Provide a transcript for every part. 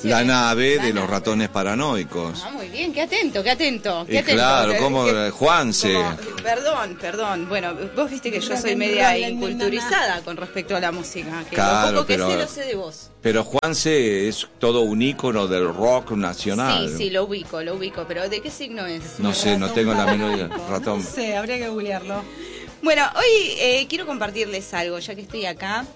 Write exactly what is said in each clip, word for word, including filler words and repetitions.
canción? La nave La de nave. los ratones paranoicos. Ah, muy bien, qué atento, qué atento. Qué Y atento. claro, como Que- Juanse. como- perdón, perdón. Bueno, vos viste que yo soy media inculturizada con respecto a la música. Que Claro, lo poco que pero- sé lo sé de vos. Pero Juanse es todo un ícono del rock nacional. Sí, sí, lo ubico, lo ubico. Pero ¿de qué signo es? No sé, no tengo la menor idea. Ratón. No sé, habría que googlearlo. Bueno, hoy eh, quiero compartirles algo, ya que estoy acá.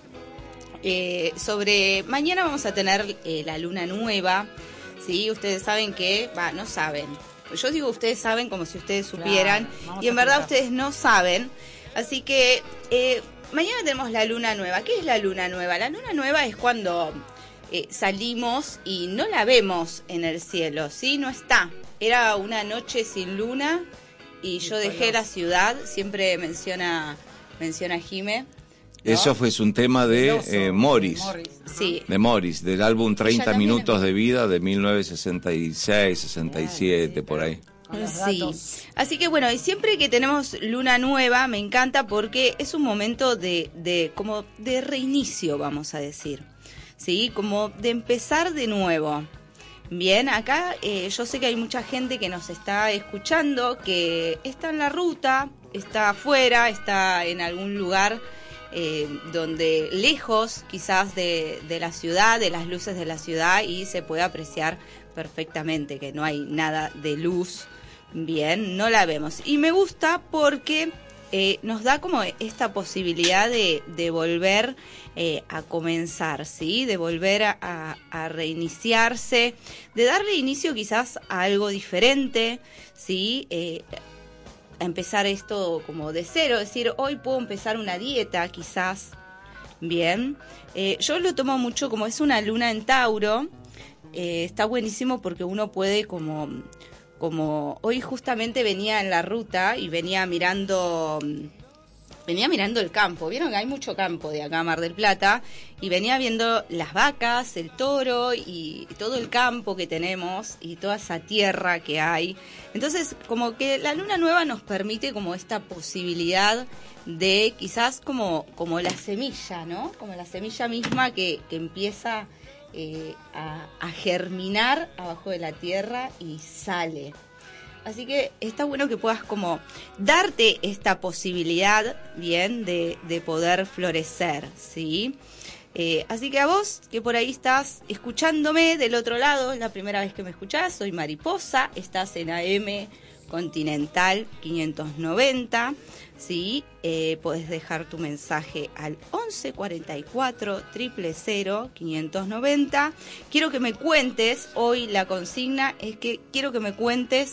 Eh, sobre mañana vamos a tener eh, la luna nueva. Sí, ustedes saben que, va, no saben. Yo digo ustedes saben como si ustedes supieran, Claro, vamos y en a verdad explicar. ustedes no saben. Así que eh, mañana tenemos la luna nueva. ¿Qué es la luna nueva? La luna nueva es cuando eh, salimos y no la vemos en el cielo, ¿sí? No está. Era una noche sin luna y yo dejé la ciudad. Siempre menciona menciona Jime. ¿no? Eso fue es un tema de Veloso, eh, Morris. Morris. Sí. De Morris, del álbum treinta también minutos es- de vida de mil novecientos sesenta y seis, sesenta y siete, por ahí. Con los Sí, datos. así que bueno, y siempre que tenemos luna nueva me encanta porque es un momento de, de como de reinicio, vamos a decir, sí, como de empezar de nuevo. Bien, acá eh, yo sé que hay mucha gente que nos está escuchando, que está en la ruta, está afuera, está en algún lugar eh, donde lejos quizás de, de la ciudad, de las luces de la ciudad, y se puede apreciar perfectamente que no hay nada de luz. Bien, no la vemos. Y me gusta porque eh, nos da como esta posibilidad de, de volver eh, a comenzar, ¿sí? De volver a, a, a reiniciarse, de darle inicio quizás a algo diferente, ¿sí? Eh, a empezar esto como de cero, es decir, hoy puedo empezar una dieta quizás. Bien, eh, yo lo tomo mucho como es una luna en Tauro. Eh, está buenísimo porque uno puede como... como hoy justamente venía en la ruta y venía mirando venía mirando el campo. Vieron que hay mucho campo de acá, Mar del Plata, y venía viendo las vacas, el toro y todo el campo que tenemos y toda esa tierra que hay. Entonces, como que la luna nueva nos permite como esta posibilidad de quizás como, como la semilla, ¿no? Como la semilla misma que, que empieza eh, a, a germinar abajo de la tierra y sale. Así que está bueno que puedas como darte esta posibilidad, bien, de, de poder florecer, ¿sí? Eh, así que a vos, que por ahí estás escuchándome del otro lado, es la primera vez que me escuchás, soy Mariposa, estás en A M Continental quinientos noventa, ¿sí? Eh, podés dejar tu mensaje al once cuarenta y cuatro, cero cero cero, quinientos noventa. Quiero que me cuentes, hoy la consigna es que quiero que me cuentes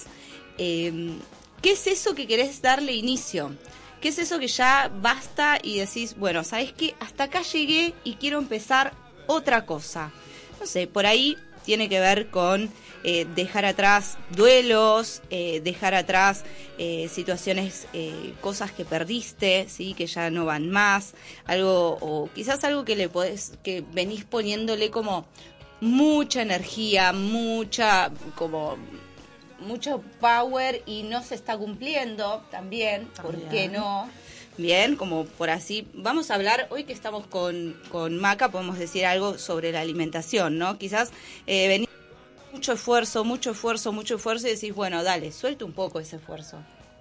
eh, qué es eso que querés darle inicio. ¿Qué es eso que ya basta y decís, bueno, ¿sabés qué? Hasta acá llegué y quiero empezar otra cosa? No sé, por ahí tiene que ver con eh, dejar atrás duelos, eh, dejar atrás eh, situaciones, eh, cosas que perdiste, sí, que ya no van más, algo, o quizás algo que le podés, que venís poniéndole como mucha energía, mucha, como mucho power y no se está cumpliendo también, ¿por También. qué no? Bien, como por así, vamos a hablar, hoy que estamos con, con Maca, podemos decir algo sobre la alimentación, ¿no? Quizás eh, venís mucho esfuerzo, mucho esfuerzo, mucho esfuerzo y decís, bueno, dale, suelta un poco ese esfuerzo.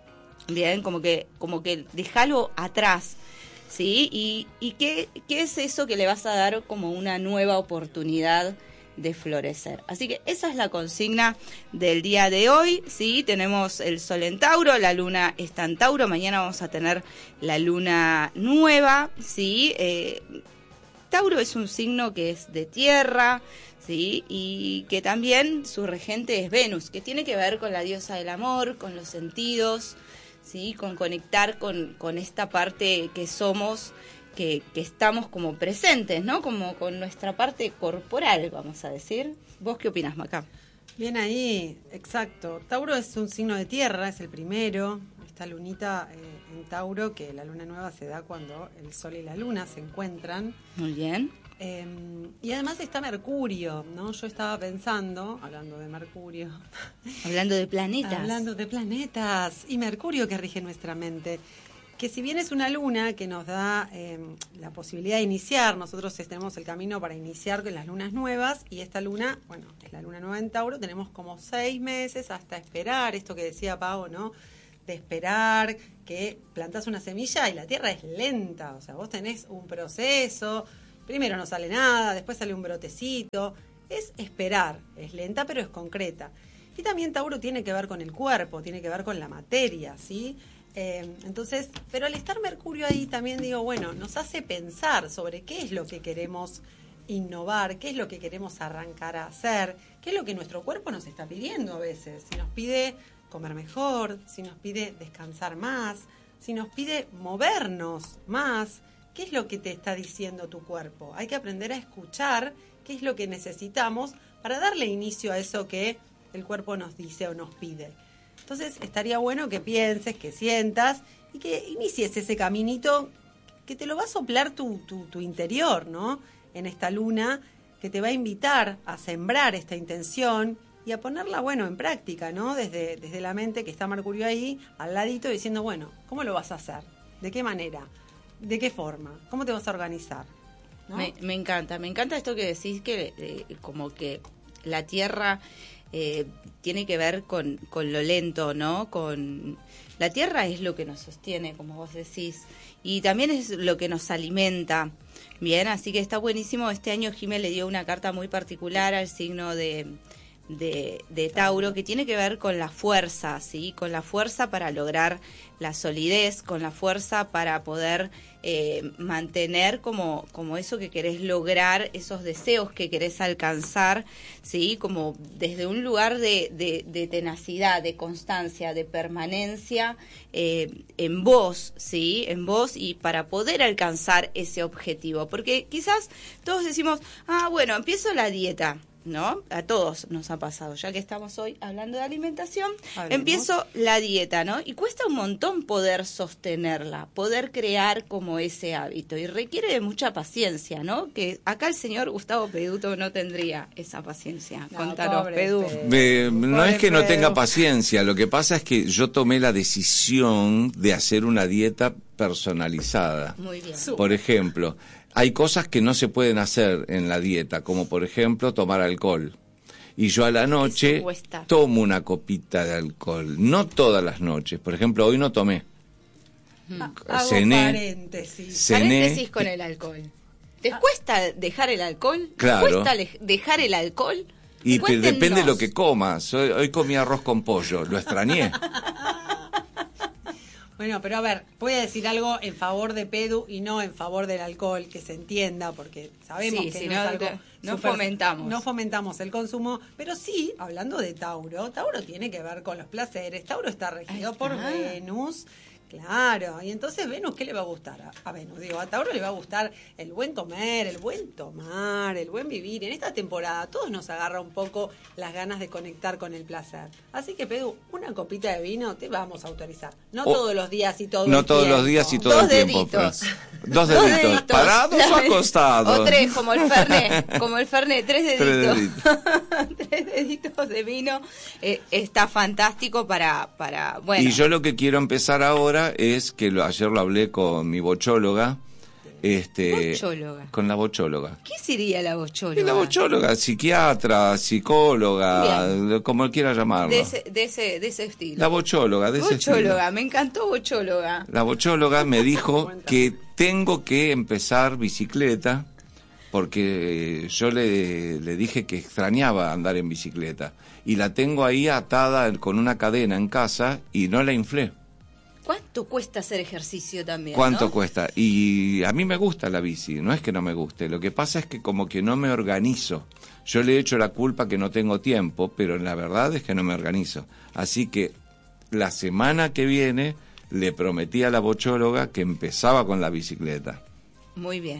Bien, como que, como que déjalo atrás, ¿sí? Y, y qué, qué es eso que le vas a dar como una nueva oportunidad de florecer. Así que esa es la consigna del día de hoy, ¿sí? Tenemos el sol en Tauro, la luna está en Tauro, mañana vamos a tener la luna nueva, ¿sí? Eh, Tauro es un signo que es de tierra, ¿sí? Y que también su regente es Venus, que tiene que ver con la diosa del amor, con los sentidos, ¿sí? Con conectar con, con esta parte que somos, Que, que estamos como presentes, ¿no? Como con nuestra parte corporal, vamos a decir. ¿Vos qué opinás, Maca? Bien ahí, exacto. Tauro es un signo de tierra, es el primero. Esta lunita eh, en Tauro, que la luna nueva se da cuando el sol y la luna se encuentran. Muy bien. Eh, y además está Mercurio, ¿no? Yo estaba pensando, hablando de Mercurio, Hablando de planetas. hablando de planetas y Mercurio que rige nuestra mente. que si bien es una luna que nos da eh, la posibilidad de iniciar, nosotros tenemos el camino para iniciar con las lunas nuevas, y esta luna, bueno, es la luna nueva en Tauro, tenemos como seis meses hasta esperar, esto que decía Pau, ¿no? De esperar que plantás una semilla y la tierra es lenta, o sea, vos tenés un proceso, primero no sale nada, después sale un brotecito, es esperar, es lenta pero es concreta. Y también Tauro tiene que ver con el cuerpo, tiene que ver con la materia, ¿sí? Eh, entonces, pero al estar Mercurio ahí también digo, bueno, nos hace pensar sobre qué es lo que queremos innovar, qué es lo que queremos arrancar a hacer, qué es lo que nuestro cuerpo nos está pidiendo a veces. Si nos pide comer mejor, si nos pide descansar más, si nos pide movernos más, ¿qué es lo que te está diciendo tu cuerpo? Hay que aprender a escuchar qué es lo que necesitamos para darle inicio a eso que el cuerpo nos dice o nos pide. Entonces estaría bueno que pienses, que sientas y que inicies ese caminito que te lo va a soplar tu, tu, tu interior, ¿no? En esta luna que te va a invitar a sembrar esta intención y a ponerla, bueno, en práctica, ¿no? Desde, desde la mente, que está Mercurio ahí, al ladito, diciendo, bueno, ¿cómo lo vas a hacer? ¿De qué manera? ¿De qué forma? ¿Cómo te vas a organizar? ¿No? Me, me encanta, me encanta esto que decís, que eh, como que la Tierra eh, tiene que ver con, con lo lento, ¿no? Con la Tierra es lo que nos sostiene, como vos decís, y también es lo que nos alimenta. Bien, así que está buenísimo. Este año Jimé le dio una carta muy particular al signo de, de, de Tauro, que tiene que ver con la fuerza, ¿sí? Con la fuerza para lograr la solidez, con la fuerza para poder eh, mantener como, como eso que querés lograr, esos deseos que querés alcanzar, ¿sí? Como desde un lugar de, de, de tenacidad, de constancia, de permanencia eh, en vos, ¿sí? En vos, y para poder alcanzar ese objetivo. Porque quizás todos decimos, ah, bueno, empiezo la dieta, ¿no? A todos nos ha pasado, ya que estamos hoy hablando de alimentación, Hablemos. empiezo la dieta, ¿no? Y cuesta un montón poder sostenerla, poder crear como ese hábito, y requiere de mucha paciencia, ¿no? Que acá el señor Gustavo Peduto no tendría esa paciencia. No, Contanos, Pedu. Me, no es que no tenga paciencia, lo que pasa es que yo tomé la decisión de hacer una dieta personalizada. Muy bien. Por ejemplo, hay cosas que no se pueden hacer en la dieta, como por ejemplo tomar alcohol. Y yo a la noche tomo una copita de alcohol, no todas las noches. Por ejemplo, hoy no tomé. Hmm. Hago cené, paréntesis. cené. Paréntesis con el alcohol. ¿Te cuesta dejar el alcohol? Claro. ¿Te cuesta le- dejar el alcohol? Y te, Cuéntenos. depende de lo que comas. Hoy, hoy comí arroz con pollo, lo extrañé. Bueno, pero a ver, voy a decir algo en favor de Pedu y no en favor del alcohol, que se entienda, porque sabemos Sí, que si no, no, es algo no super- fomentamos. no fomentamos el consumo, pero sí, hablando de Tauro, Tauro tiene que ver con los placeres. Tauro está regido Ahí por está. Venus. Claro, y entonces Venus, ¿qué le va a gustar a, a Venus? Digo, a Tauro le va a gustar el buen comer, el buen tomar, el buen vivir. En esta temporada a todos nos agarra un poco las ganas de conectar con el placer. Así que, Pedro, una copita de vino te vamos a autorizar. No Oh, todos los días y todo No el todos tiempo. los días y todo Dos el tiempo. deditos. pero- Dos deditos. deditos. ¿Parados o acostados? O tres, como el Fernet, como el Fernet, tres deditos. Tres deditos. Tres deditos de vino. Eh, está fantástico para, para, bueno. Y yo lo que quiero empezar ahora es que lo, ayer lo hablé con mi bochóloga. Este, Bochóloga. Con la bochóloga. ¿Qué sería la bochóloga? Y la bochóloga, psiquiatra, psicóloga, como quiera llamarlo. De ese, de ese, de ese estilo. La bochóloga, de ese Bochóloga, estilo. me encantó bochóloga. La bochóloga me dijo que tengo que empezar bicicleta porque yo le, le dije que extrañaba andar en bicicleta y la tengo ahí atada con una cadena en casa y no la inflé. ¿Cuánto cuesta hacer ejercicio también? ¿Cuánto ¿no? cuesta? Y a mí me gusta la bici, no es que no me guste, lo que pasa es que como que no me organizo. Yo le echo la culpa que no tengo tiempo, pero la verdad es que no me organizo. Así que la semana que viene le prometí a la bochóloga que empezaba con la bicicleta. Muy bien.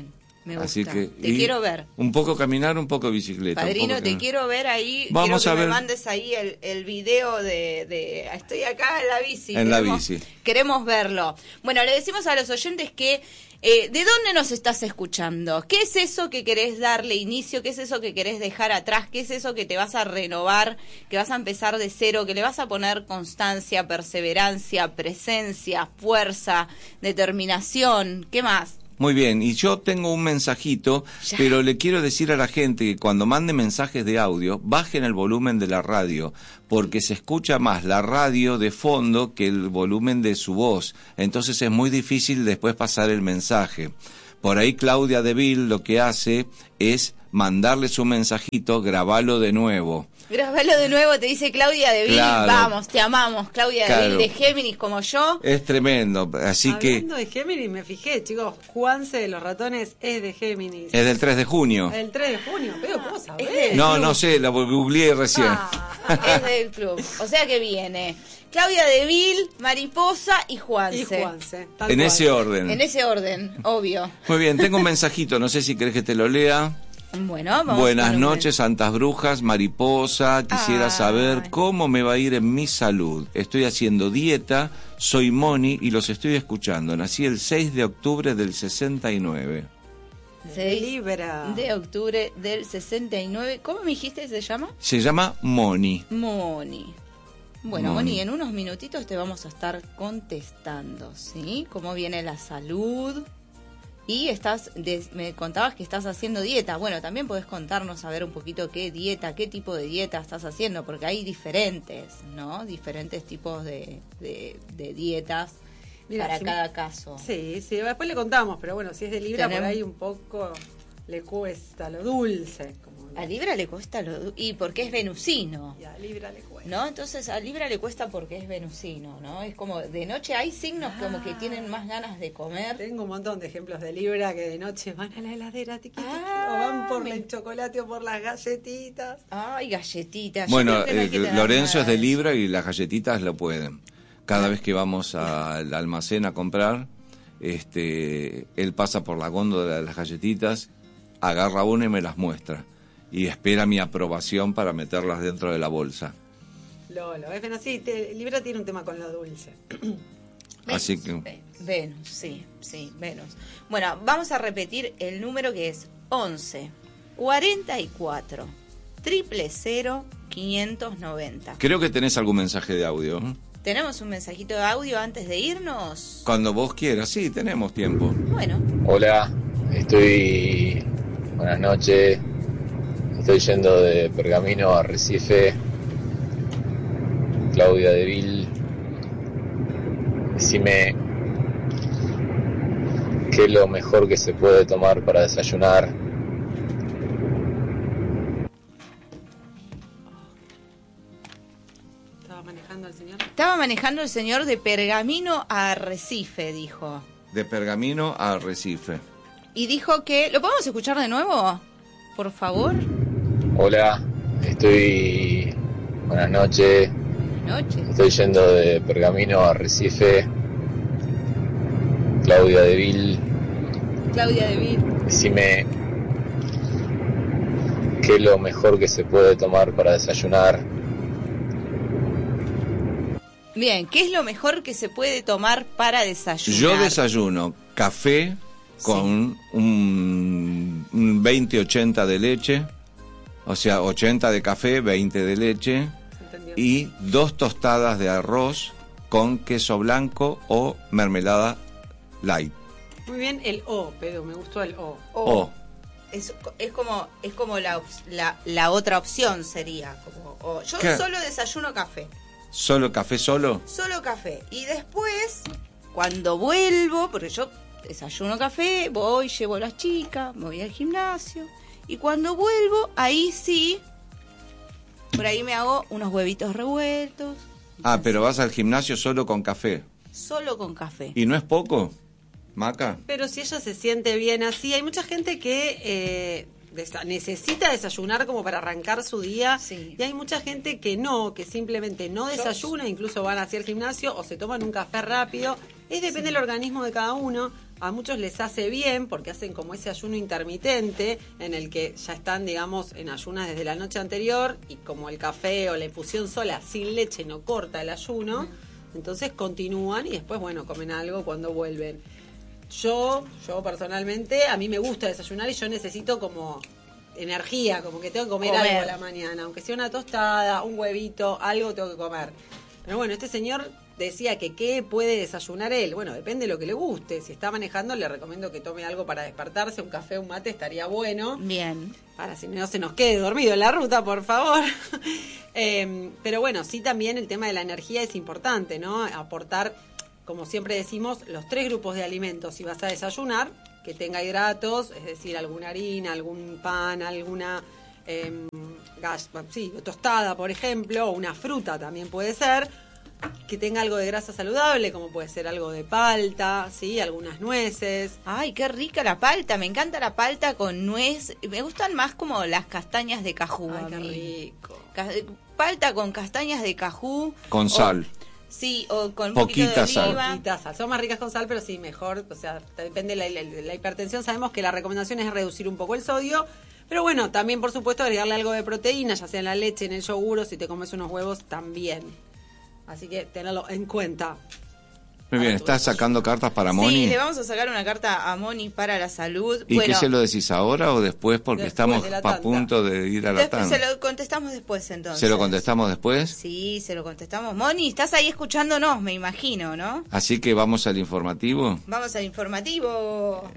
Me gusta. Así que, te quiero ver. Un poco caminar, un poco bicicleta. Padrino, te caminar. quiero ver ahí. Vamos quiero que a ver. me mandes ahí el, el video de, de... Estoy acá en la bici. En queremos, la bici. Queremos verlo. Bueno, le decimos a los oyentes que... Eh, ¿De dónde nos estás escuchando? ¿Qué es eso que querés darle inicio? ¿Qué es eso que querés dejar atrás? ¿Qué es eso que te vas a renovar? ¿Que vas a empezar de cero? ¿Que le vas a poner constancia, perseverancia, presencia, fuerza, determinación? ¿Qué más? Muy bien, y yo tengo un mensajito, ya. Pero le quiero decir a la gente que cuando mande mensajes de audio, bajen el volumen de la radio, porque se escucha más la radio de fondo que el volumen de su voz. Entonces es muy difícil después pasar el mensaje. Por ahí Claudia Deville lo que hace es mandarles un mensajito, grabarlo de nuevo. Grabalo de nuevo, te dice Claudia Deville. Claro. Vamos, te amamos, Claudia claro. Deville de Géminis como yo. Es tremendo, así Hablando que... Hablando de Géminis, me fijé, chicos, Juanse de los ratones es de Géminis. Es del tres de junio. El tres de junio, pero ¿cómo sabés? No, no sé, la googleé recién. Ah, es del club, o sea que viene Claudia Deville, Mariposa y Juanse. Y Juanse, tal en cual. ese orden. En ese orden, obvio. Muy bien, tengo un mensajito, no sé si querés que te lo lea. Bueno, vamos. Buenas noches, santas brujas, mariposa. Quisiera Ay. saber cómo me va a ir en mi salud. Estoy haciendo dieta, soy Moni y los estoy escuchando. Nací el seis de octubre del sesenta y nueve. seis Libra. de octubre del sesenta y nueve. ¿Cómo me dijiste que se llama? Se llama Moni. Moni. Bueno, Moni. Moni, en unos minutitos te vamos a estar contestando, ¿sí? ¿Cómo viene la salud? Y estás, de, me contabas que estás haciendo dieta. Bueno, también podés contarnos a ver un poquito qué dieta, qué tipo de dieta estás haciendo, porque hay diferentes, ¿no? Diferentes tipos de, de, de dietas Mira, para si cada me... caso. Sí, sí, después le contamos, pero bueno, si es de Libra, Tenemos... por ahí un poco le cuesta lo dulce. Como a Libra le cuesta lo dulce, y porque es venusino. Y a Libra le cuesta. ¿No? Entonces a Libra le cuesta porque es venusino, ¿no? Es como de noche hay signos ah, como que tienen más ganas de comer. Tengo un montón de ejemplos de Libra que de noche van a la heladera tiqui, tiqui, ah, o van por me... el chocolate o por las galletitas. Ay, galletitas. Bueno, eh, Lorenzo es de Libra y las galletitas lo pueden. Cada ah. vez que vamos al almacén a comprar, este, él pasa por la góndola de las galletitas, agarra una y me las muestra. Y espera mi aprobación para meterlas dentro de la bolsa. Lolo, es bueno, sí, te, Libra tiene un tema con lo dulce. Así que... Venus, sí, sí, Venus. Bueno, vamos a repetir el número que es once, cuarenta y cuatro, triple cero, quinientos noventa. Creo que tenés algún mensaje de audio. ¿Tenemos un mensajito de audio antes de irnos? Cuando vos quieras, sí, tenemos tiempo. Bueno. Hola, estoy... Buenas noches. Estoy yendo de Pergamino a Recife. Claudia Deville, decime qué es lo mejor que se puede tomar para desayunar. ¿Estaba manejando el señor? Estaba manejando el señor de Pergamino a Recife, dijo. De Pergamino a Recife. Y dijo que... ¿Lo podemos escuchar de nuevo? Por favor. Hola, estoy... Buenas noches. Buenas noches. Estoy yendo de Pergamino a Recife. Claudia Deville. Claudia Deville. Decime qué es lo mejor que se puede tomar para desayunar. Bien, ¿qué es lo mejor que se puede tomar para desayunar? Yo desayuno café con sí. un, un veinte ochenta de leche. O sea, ochenta de café, veinte de leche y dos tostadas de arroz con queso blanco o mermelada light. Muy bien, el O, pero me gustó el O. O. o. Es, es como es como la, la, la otra opción sería. Como, o. Yo ¿Qué? Solo desayuno café. ¿Solo café solo? Solo café. Y después, cuando vuelvo, porque yo desayuno café, voy, llevo a las chicas, me voy al gimnasio. Y cuando vuelvo, ahí sí, por ahí me hago unos huevitos revueltos. Ah, pero vas al gimnasio solo con café. Solo con café. ¿Y no es poco, Maca? Pero si ella se siente bien así, hay mucha gente que eh, desa- necesita desayunar como para arrancar su día. Sí. Y hay mucha gente que no, que simplemente no desayuna, incluso van hacia el gimnasio o se toman un café rápido. Es depende sí. del organismo de cada uno. a muchos les hace bien porque hacen como ese ayuno intermitente en el que ya están, digamos, en ayunas desde la noche anterior y como el café o la infusión sola sin leche no corta el ayuno, entonces continúan y después, bueno, comen algo cuando vuelven. Yo, yo personalmente, a mí me gusta desayunar y yo necesito como energía, como que tengo que comer, comer algo a la mañana, aunque sea una tostada, un huevito, algo tengo que comer. Pero bueno, este señor decía que qué puede desayunar él. Bueno, depende de lo que le guste. Si está manejando, le recomiendo que tome algo para despertarse, un café, un mate, estaría bueno. Bien. Para si no se nos quede dormido en la ruta, por favor. eh, pero bueno, sí también el tema de la energía es importante, ¿no? Aportar, como siempre decimos, los tres grupos de alimentos. Si vas a desayunar, que tenga hidratos, es decir, alguna harina, algún pan, alguna eh, gas, sí, tostada, por ejemplo, o una fruta también puede ser, que tenga algo de grasa saludable, como puede ser algo de palta, sí, algunas nueces. Ay, qué rica la palta, me encanta la palta con nuez, me gustan más como las castañas de cajú. Ay, a qué mí. rico. Ca- palta con castañas de cajú. Con o- sal. Sí, o con un Poquita poquito de sal. oliva. Poquita sal. Son más ricas con sal, pero sí, mejor, o sea, depende de la, la, la hipertensión. Sabemos que la recomendación es reducir un poco el sodio, pero bueno, también por supuesto agregarle algo de proteína, ya sea en la leche, en el yogur, o si te comes unos huevos también. Así que tenelo en cuenta. Muy bien, ¿estás sacando cartas para Moni? Sí, le vamos a sacar una carta a Moni para la salud. ¿Y bueno, qué se lo decís ahora o después? Porque Después estamos de la a tanda. punto de ir a la después tanda. se lo contestamos después entonces. ¿Se lo contestamos después? Sí, se lo contestamos. Moni, estás ahí escuchándonos, me imagino, ¿no? Así que vamos al informativo. Vamos al informativo.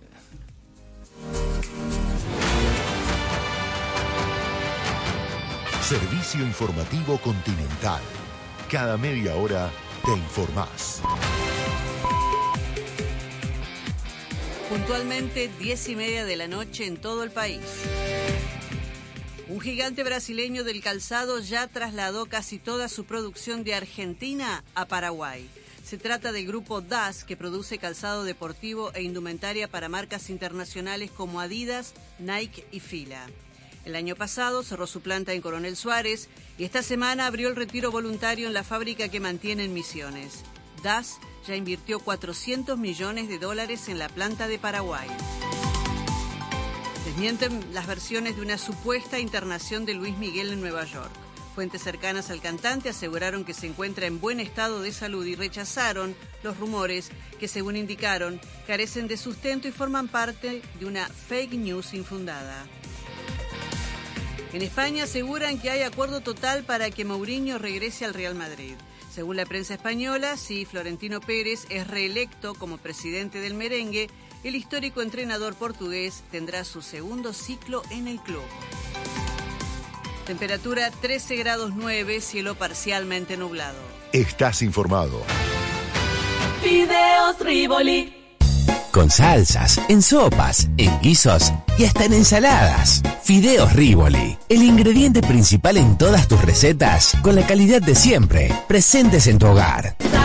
Servicio Informativo Continental. Cada media hora te informás. Puntualmente diez y media de la noche en todo el país. Un gigante brasileño del calzado ya trasladó casi toda su producción de Argentina a Paraguay. Se trata del grupo D A S, que produce calzado deportivo e indumentaria para marcas internacionales como Adidas, Nike y Fila. El año pasado cerró su planta en Coronel Suárez y esta semana abrió el retiro voluntario en la fábrica que mantiene en Misiones. D A S ya invirtió cuatrocientos millones de dólares en la planta de Paraguay. Desmienten las versiones de una supuesta internación de Luis Miguel en Nueva York. Fuentes cercanas al cantante aseguraron que se encuentra en buen estado de salud y rechazaron los rumores que, según indicaron, carecen de sustento y forman parte de una fake news infundada. En España aseguran que hay acuerdo total para que Mourinho regrese al Real Madrid. Según la prensa española, si Florentino Pérez es reelecto como presidente del merengue, el histórico entrenador portugués tendrá su segundo ciclo en el club. Temperatura trece grados nueve, cielo parcialmente nublado. Estás informado. Fideos Rivoli. Con salsas, en sopas, en guisos y hasta en ensaladas. Fideos Rivoli, el ingrediente principal en todas tus recetas, con la calidad de siempre, presentes en tu hogar.